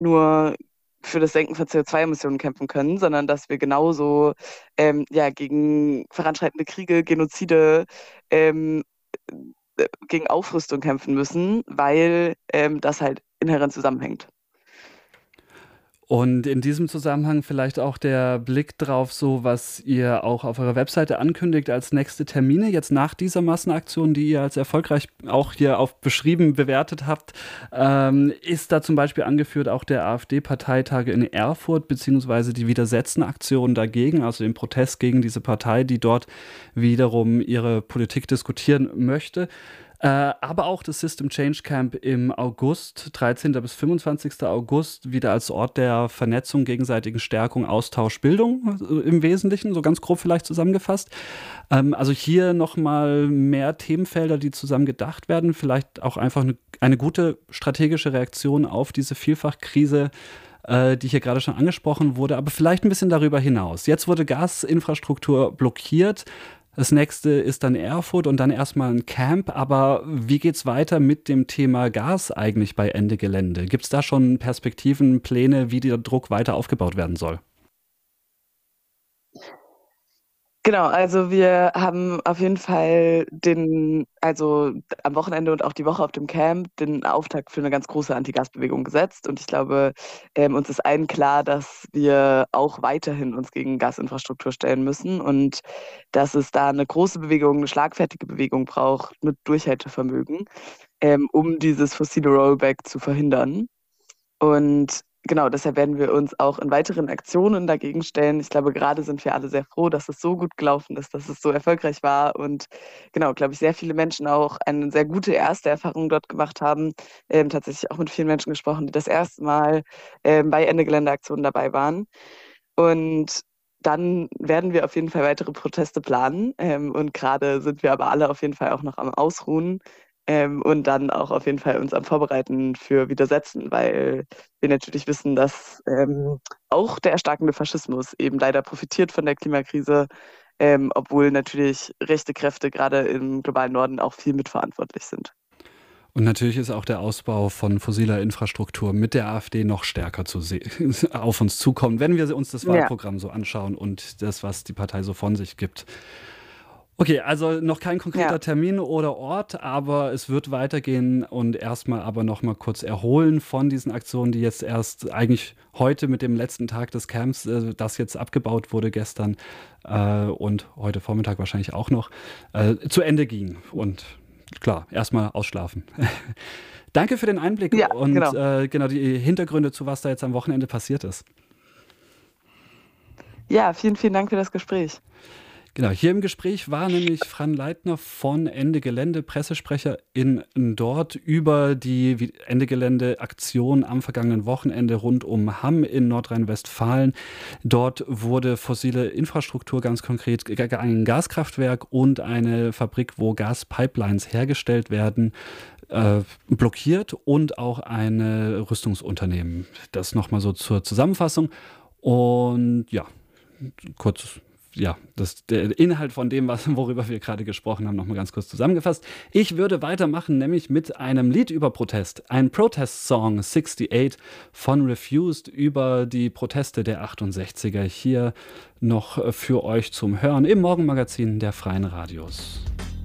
nur für das Senken von CO2-Emissionen kämpfen können, sondern dass wir genauso gegen voranschreitende Kriege, Genozide, ähm, gegen Aufrüstung kämpfen müssen, weil das halt inhärent zusammenhängt. Und in diesem Zusammenhang vielleicht auch der Blick drauf, so was ihr auch auf eurer Webseite ankündigt als nächste Termine jetzt nach dieser Massenaktion, die ihr als erfolgreich auch hier auf beschrieben bewertet habt, ist da zum Beispiel angeführt auch der AfD-Parteitag in Erfurt beziehungsweise die Widersetzen-Aktion dagegen, also den Protest gegen diese Partei, die dort wiederum ihre Politik diskutieren möchte. Aber auch das System Change Camp im August, 13. bis 25. August, wieder als Ort der Vernetzung, gegenseitigen Stärkung, Austausch, Bildung im Wesentlichen, so ganz grob vielleicht zusammengefasst. Also hier nochmal mehr Themenfelder, die zusammen gedacht werden, vielleicht auch einfach eine gute strategische Reaktion auf diese Vielfachkrise, die hier gerade schon angesprochen wurde, aber vielleicht ein bisschen darüber hinaus. Jetzt wurde Gasinfrastruktur blockiert. Das nächste ist dann Erfurt und dann erstmal ein Camp. Aber wie geht's weiter mit dem Thema Gas eigentlich bei Ende Gelände? Gibt es da schon Perspektiven, Pläne, wie der Druck weiter aufgebaut werden soll? Genau, also wir haben auf jeden Fall also am Wochenende und auch die Woche auf dem Camp den Auftakt für eine ganz große Anti-Gas-Bewegung gesetzt. Und ich glaube, uns ist allen klar, dass wir auch weiterhin uns gegen Gasinfrastruktur stellen müssen und dass es da eine große Bewegung, eine schlagfertige Bewegung braucht mit Durchhaltevermögen, um dieses fossile Rollback zu verhindern. Und genau, deshalb werden wir uns auch in weiteren Aktionen dagegen stellen. Ich glaube, gerade sind wir alle sehr froh, dass es so gut gelaufen ist, dass es so erfolgreich war und genau, glaube ich, sehr viele Menschen auch eine sehr gute erste Erfahrung dort gemacht haben. Tatsächlich auch mit vielen Menschen gesprochen, die das erste Mal bei Ende Geländeaktionen dabei waren. Und dann werden wir auf jeden Fall weitere Proteste planen. Und gerade sind wir aber alle auf jeden Fall auch noch am Ausruhen. Und dann auch auf jeden Fall uns am Vorbereiten für Widersetzen, weil wir natürlich wissen, dass auch der erstarkende Faschismus eben leider profitiert von der Klimakrise, obwohl natürlich rechte Kräfte gerade im globalen Norden auch viel mitverantwortlich sind. Und natürlich ist auch der Ausbau von fossiler Infrastruktur mit der AfD noch stärker auf uns zukommen, wenn wir uns das Ja, Wahlprogramm so anschauen und das, was die Partei so von sich gibt. Okay, also noch kein ja, konkreter Termin oder Ort, aber es wird weitergehen und erstmal aber noch mal kurz erholen von diesen Aktionen, die jetzt erst eigentlich heute mit dem letzten Tag des Camps, das jetzt abgebaut wurde gestern und heute Vormittag wahrscheinlich auch noch, zu Ende ging. Und klar, erstmal ausschlafen. Danke für den Einblick ja, und genau. genau die Hintergründe zu was da jetzt am Wochenende passiert ist. Ja, vielen, vielen Dank für das Gespräch. Genau, hier im Gespräch war nämlich Fran Leitner von Ende Gelände, Pressesprecher in dort über die Ende Gelände-Aktion am vergangenen Wochenende rund um Hamm in Nordrhein-Westfalen. Dort wurde fossile Infrastruktur, ganz konkret ein Gaskraftwerk und eine Fabrik, wo Gaspipelines hergestellt werden, blockiert und auch ein Rüstungsunternehmen. Das nochmal so zur Zusammenfassung. Und ja, kurz der Inhalt von dem, worüber wir gerade gesprochen haben, nochmal ganz kurz zusammengefasst. Ich würde weitermachen, nämlich mit einem Lied über Protest. Ein Protest-Song 68 von Refused über die Proteste der 68er. Hier noch für euch zum Hören im Morgenmagazin der Freien Radios.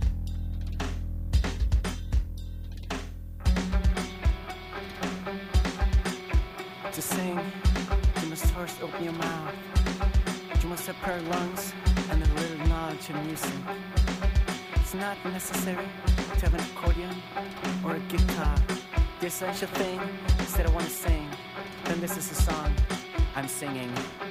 To sing, you must first open your mouth. You must have pair lungs and a little knowledge of music. It's not necessary to have an accordion or a guitar. The essential thing is that I want to sing. Then this is the song I'm singing.